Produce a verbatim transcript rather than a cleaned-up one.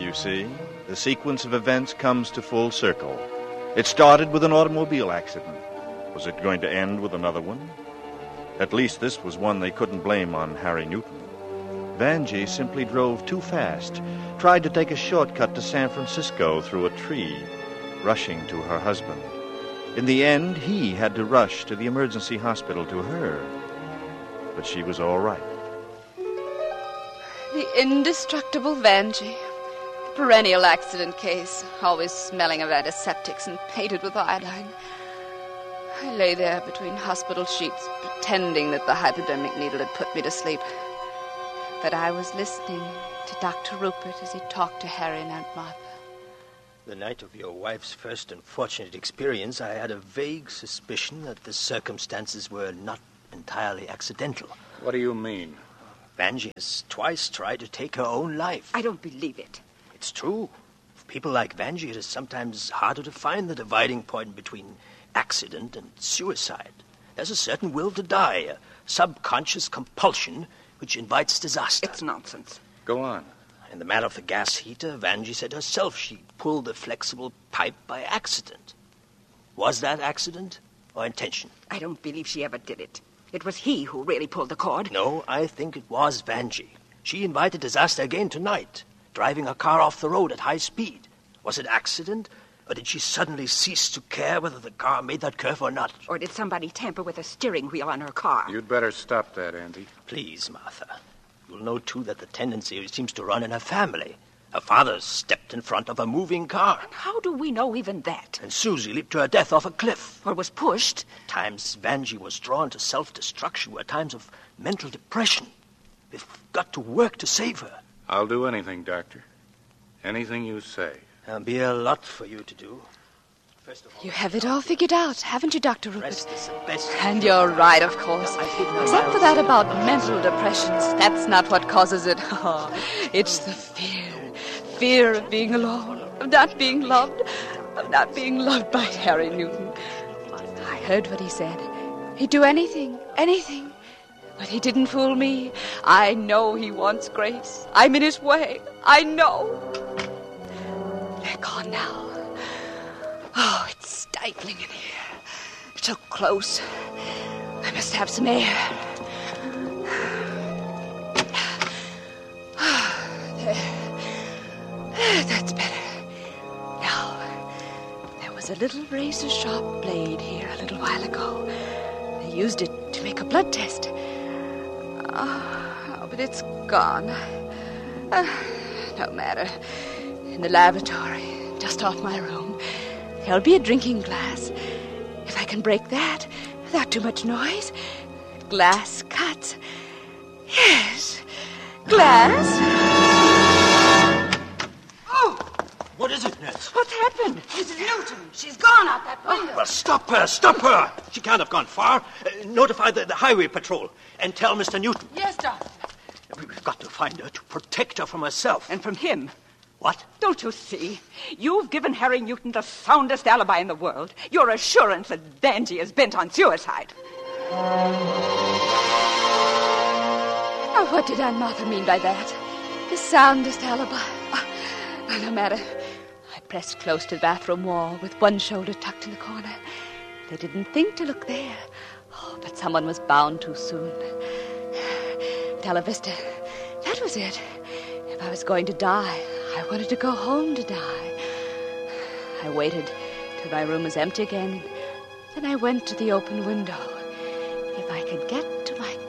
You see, the sequence of events comes to full circle. It started with an automobile accident. Was it going to end with another one? At least this was one they couldn't blame on Harry Newton. Vanjie simply drove too fast, tried to take a shortcut to San Francisco through a tree, rushing to her husband. In the end, he had to rush to the emergency hospital to her. But she was all right. The indestructible Vanjie. The perennial accident case, always smelling of antiseptics and painted with iodine. I lay there between hospital sheets, pretending that the hypodermic needle had put me to sleep. But I was listening to Doctor Rupert as he talked to Harry and Aunt Martha. The night of your wife's first unfortunate experience, I had a vague suspicion that the circumstances were not entirely accidental. What do you mean? Vanjie has twice tried to take her own life. I don't believe it. It's true. For people like Vanjie, it is sometimes harder to find the dividing point between accident and suicide. There's a certain will to die, a subconscious compulsion which invites disaster. It's nonsense. Go on. In the matter of the gas heater, Vanjie said herself she pulled the flexible pipe by accident. Was that accident or intention? I don't believe she ever did it. It was he who really pulled the cord. No, I think it was Vanjie. She invited disaster again tonight, driving her car off the road at high speed. Was it accident, or did she suddenly cease to care whether the car made that curve or not? Or did somebody tamper with the steering wheel on her car? You'd better stop that, Andy. Please, Martha. You'll know, too, that the tendency seems to run in her family. Her father stepped in front of a moving car. How do we know even that? And Susie leaped to her death off a cliff. Or was pushed? Times Vanjie was drawn to self-destruction were times of mental depression. We've got to work to save her. I'll do anything, Doctor. Anything you say. There'll be a lot for you to do. First of all, You have it all figured out, haven't you, Doctor Rupert? rest is the best. And you're right, of course. I've hidden her Except miles. for that about mental depressions. That's not what causes it. Oh, it's the fear. Fear of being alone, of not being loved, of not being loved by Harry Newton. I heard what he said. He'd do anything, anything. But he didn't fool me. I know he wants grace. I'm in his way. I know. They're gone now. Oh, it's stifling in here. So close. I must have some air. There. That's better. Now, there was a little razor-sharp blade here a little while ago. They used it to make a blood test. Oh, but it's gone. Uh, no matter. In the laboratory, just off my room, there'll be a drinking glass. If I can break that without too much noise. Glass cuts. Yes. Glass. Oh! What is it, nurse? What's happened? Missus Newton. She's gone out that window. Well, stop her, stop her. She can't have gone far. Uh, notify the, the highway patrol and tell Mister Newton. Yes, Doctor. We've got to find her to protect her from herself. And from him. What? Don't you see? You've given Harry Newton the soundest alibi in the world. Your assurance that Vanjie is bent on suicide. Now, what did Aunt Martha mean by that? The soundest alibi. Oh, no matter. I pressed close to the bathroom wall with one shoulder tucked in the corner. They didn't think to look there. Oh, but someone was bound too soon. Bella Vista. That was it. If I was going to die, I wanted to go home to die. I waited till my room was empty again. Then I went to the open window. If I could get to my